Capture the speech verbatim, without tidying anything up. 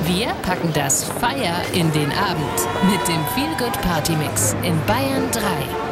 Wir packen das Feier in den Abend mit dem Feel Good Party Mix in Bayern drei.